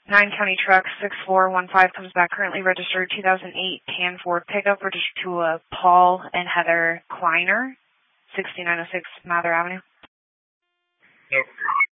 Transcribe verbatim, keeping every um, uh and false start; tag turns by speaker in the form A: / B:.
A: nine County Truck six four one five comes back currently registered two thousand eight tan Ford pickup registered to uh, Paul and Heather Kleiner, sixty-nine oh six Mather Avenue.
B: Nope.